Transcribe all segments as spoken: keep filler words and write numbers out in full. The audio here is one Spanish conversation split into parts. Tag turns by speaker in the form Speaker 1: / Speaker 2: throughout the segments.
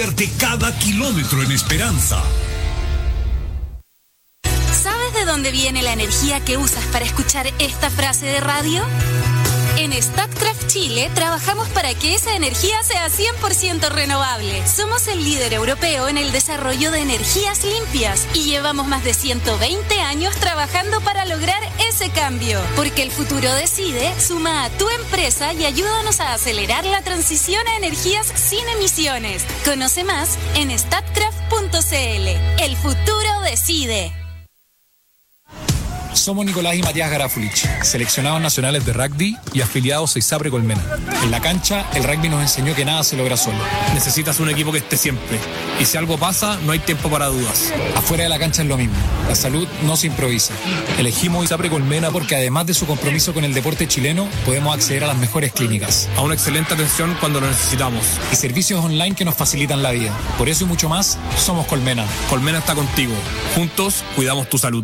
Speaker 1: Cada kilómetro en esperanza.
Speaker 2: ¿Sabes de dónde viene la energía que usas para escuchar esta frase de radio? En Statkraft Chile trabajamos para que esa energía sea cien por ciento renovable. Somos el líder europeo en el desarrollo de energías limpias y llevamos más de ciento veinte años trabajando para lograr ese cambio. Porque el futuro decide, suma a tu empresa y ayúdanos a acelerar la transición a energías sin emisiones. Conoce más en statkraft punto c l. El futuro decide.
Speaker 3: Somos Nicolás y Matías Garafulich, seleccionados nacionales de rugby y afiliados a ISAPRE Colmena. En la cancha, el rugby nos enseñó que nada se logra solo.
Speaker 4: Necesitas un equipo que esté siempre. Y si algo pasa, no hay tiempo para dudas.
Speaker 3: Afuera de la cancha es lo mismo. La salud no se improvisa. Elegimos ISAPRE Colmena porque además de su compromiso con el deporte chileno, podemos acceder a las mejores clínicas.
Speaker 4: A una excelente atención cuando lo necesitamos.
Speaker 3: Y servicios online que nos facilitan la vida. Por eso y mucho más, somos Colmena.
Speaker 4: Colmena está contigo. Juntos, cuidamos tu salud.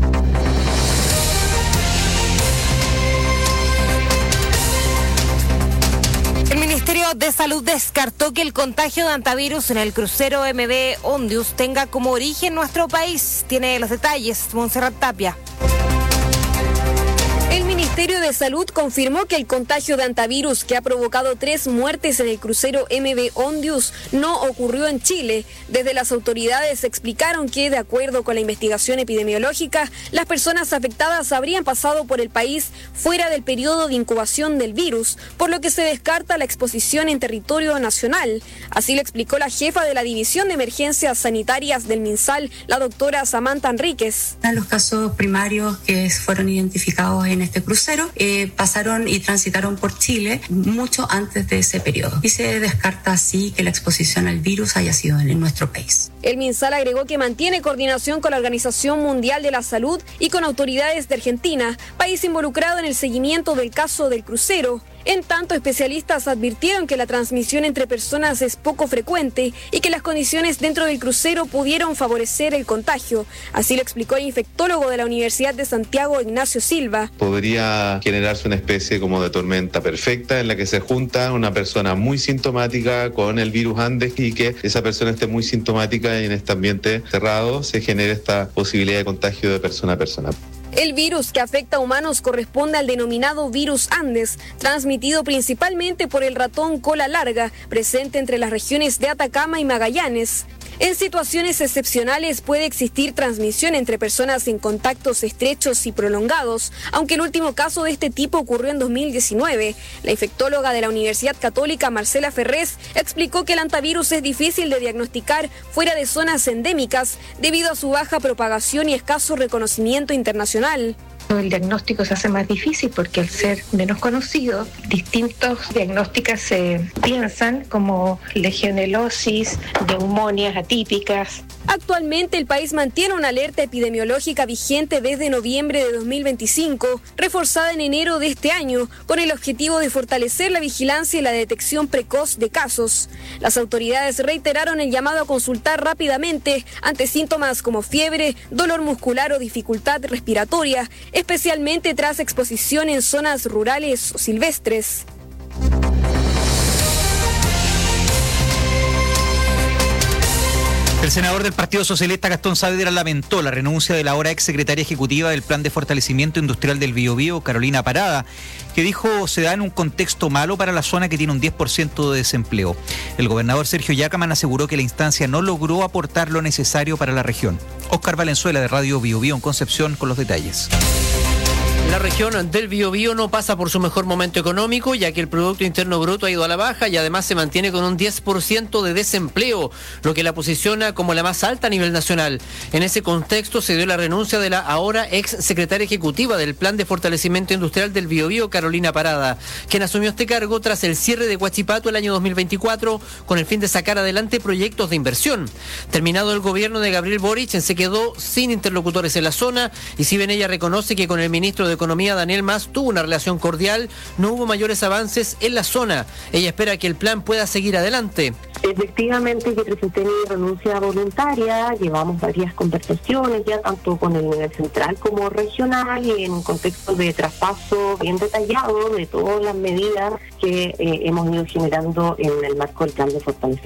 Speaker 5: El Ministerio de Salud descartó que el contagio de hantavirus en el crucero M V Ondius tenga como origen nuestro país. Tiene los detalles, Montserrat Tapia.
Speaker 6: El Ministerio de Salud confirmó que el contagio de hantavirus que ha provocado tres muertes en el crucero M V Ondius no ocurrió en Chile. Desde las autoridades explicaron que, de acuerdo con la investigación epidemiológica, las personas afectadas habrían pasado por el país fuera del periodo de incubación del virus, por lo que se descarta la exposición en territorio nacional. Así lo explicó la jefa de la División de Emergencias Sanitarias del MinSal, la doctora Samantha Enríquez.
Speaker 7: Los casos primarios que fueron identificados en este crucero eh, pasaron y transitaron por Chile mucho antes de ese periodo y se descarta así que la exposición al virus haya sido en, en nuestro país.
Speaker 6: El MinSal agregó que mantiene coordinación con la Organización Mundial de la Salud y con autoridades de Argentina, país involucrado en el seguimiento del caso del crucero. En tanto, especialistas advirtieron que la transmisión entre personas es poco frecuente y que las condiciones dentro del crucero pudieron favorecer el contagio. Así lo explicó el infectólogo de la Universidad de Santiago, Ignacio Silva.
Speaker 8: Podría generarse una especie como de tormenta perfecta en la que se junta una persona muy sintomática con el virus Andes y que esa persona esté muy sintomática y en este ambiente cerrado se genere esta posibilidad de contagio de persona a persona.
Speaker 6: El virus que afecta a humanos corresponde al denominado virus Andes, transmitido principalmente por el ratón cola larga, presente entre las regiones de Atacama y Magallanes. En situaciones excepcionales puede existir transmisión entre personas en contactos estrechos y prolongados, aunque el último caso de este tipo ocurrió en dos mil diecinueve. La infectóloga de la Universidad Católica, Marcela Ferrés, explicó que el hantavirus es difícil de diagnosticar fuera de zonas endémicas debido a su baja propagación y escaso reconocimiento internacional.
Speaker 9: El diagnóstico se hace más difícil porque al ser menos conocido, distintos diagnósticos se piensan como legionelosis, neumonias atípicas.
Speaker 6: Actualmente el país mantiene una alerta epidemiológica vigente desde noviembre de dos mil veinticinco, reforzada en enero de este año, con el objetivo de fortalecer la vigilancia y la detección precoz de casos. Las autoridades reiteraron el llamado a consultar rápidamente ante síntomas como fiebre, dolor muscular o dificultad respiratoria, especialmente tras exposición en zonas rurales o silvestres.
Speaker 10: El senador del Partido Socialista, Gastón Saavedra, lamentó la renuncia de la ahora exsecretaria ejecutiva del Plan de Fortalecimiento Industrial del Biobío, Carolina Parada, que dijo se da en un contexto malo para la zona que tiene un diez por ciento de desempleo. El gobernador Sergio Yacaman aseguró que la instancia no logró aportar lo necesario para la región. Óscar Valenzuela, de Radio Biobío en Concepción, con los detalles.
Speaker 11: La región del Biobío no pasa por su mejor momento económico, ya que el Producto Interno Bruto ha ido a la baja y además se mantiene con un diez por ciento de desempleo, lo que la posiciona como la más alta a nivel nacional. En ese contexto se dio la renuncia de la ahora ex secretaria ejecutiva del Plan de Fortalecimiento Industrial del Biobío, Carolina Parada, quien asumió este cargo tras el cierre de Huachipato el año dos mil veinticuatro con el fin de sacar adelante proyectos de inversión. Terminado el gobierno de Gabriel Boric, se quedó sin interlocutores en la zona y si bien ella reconoce que con el ministro de Economía, Daniel Mas, tuvo una relación cordial, no hubo mayores avances en la zona. Ella espera que el plan pueda seguir adelante.
Speaker 12: Efectivamente, yo presenté mi renuncia voluntaria, llevamos varias conversaciones ya tanto con el nivel central como regional y en un contexto de traspaso bien detallado de todas las medidas que eh, hemos ido generando en el marco del plan de fortalecimiento.